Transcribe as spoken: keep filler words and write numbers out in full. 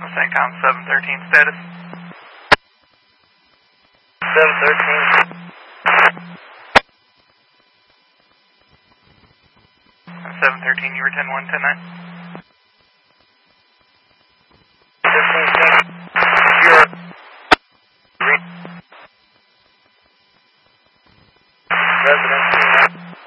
CENTCOM seven thirteen status. seven thirteen. seven thirteen, you were ten one, ten nine.